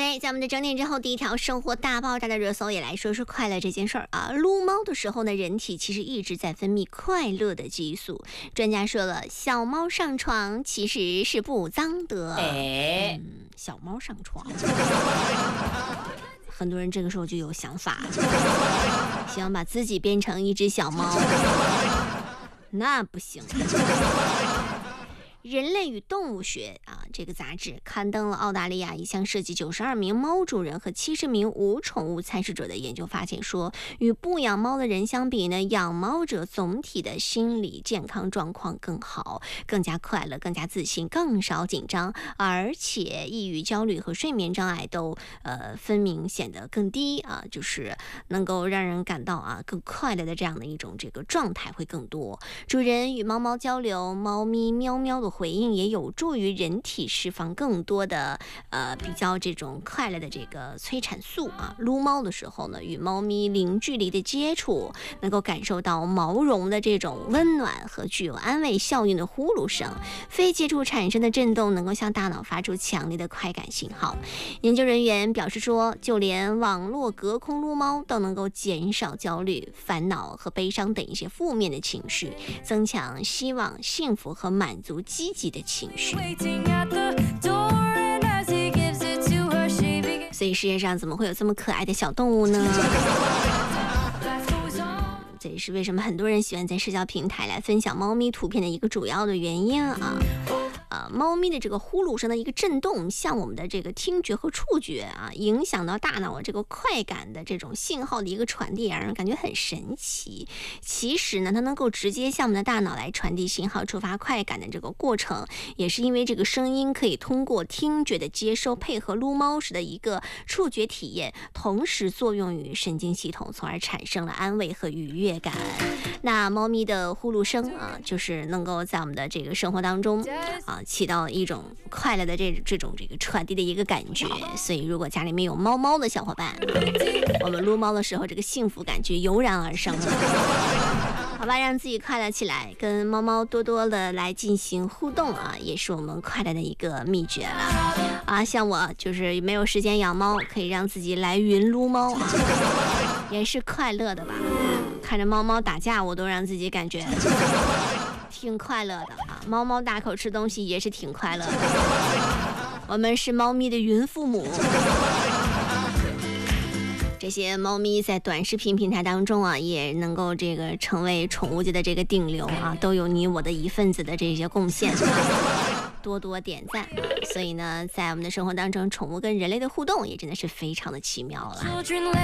OK， 在我们的整点之后，第一条生活大爆炸的热搜也来说说快乐这件事儿啊。撸猫的时候呢，人体其实一直在分泌快乐的激素。专家说了，小猫上床其实是不脏的。小猫上床，很多人这个时候就有想法，希望把自己变成一只小猫，那不行。人类与动物学这个杂志刊登了澳大利亚一项涉及92名猫主人和70名无宠物参试者的研究，发现说，与不养猫的人相比呢，养猫者总体的心理健康状况更好，更加快乐，更加自信，更少紧张，而且抑郁、焦虑和睡眠障碍都分明显得更低就是能够让人感到更快乐的这样的一种这个状态会更多。主人与猫猫交流，猫咪喵喵的回应也有助于人体释放更多的比较这种快乐的这个催产素撸猫的时候呢，与猫咪零距离的接触，能够感受到毛绒的这种温暖和具有安慰效应的呼噜声，非接触产生的震动能够向大脑发出强烈的快感信号。研究人员表示说，就连网络隔空撸猫都能够减少焦虑、烦恼和悲伤等一些负面的情绪，增强希望、幸福和满足积极的情绪。所以世界上怎么会有这么可爱的小动物呢？这也是为什么很多人喜欢在社交平台来分享猫咪图片的一个主要的原因猫咪的这个呼噜声的一个震动，向我们的这个听觉和触觉影响到大脑这个快感的这种信号的一个传递，让人感觉很神奇。其实呢，它能够直接向我们的大脑来传递信号，触发快感的这个过程，也是因为这个声音可以通过听觉的接收，配合撸猫时的一个触觉体验，同时作用于神经系统，从而产生了安慰和愉悦感。那猫咪的呼噜声就是能够在我们的这个生活当中起到一种快乐的这种传递的一个感觉。所以如果家里面有猫的小伙伴，我们撸猫的时候这个幸福感就油然而生了。好吧，让自己快乐起来，跟猫猫多多的来进行互动也是我们快乐的一个秘诀了像我就是没有时间养猫，可以让自己来云撸猫也是快乐的吧。看着猫猫打架，我都让自己感觉挺快乐的猫猫大口吃东西也是挺快乐的。我们是猫咪的云父母。这些猫咪在短视频平台当中也能够这个成为宠物界的这个顶流都有你我的一份子的这些贡献多多点赞所以呢，在我们的生活当中，宠物跟人类的互动也真的是非常的奇妙了。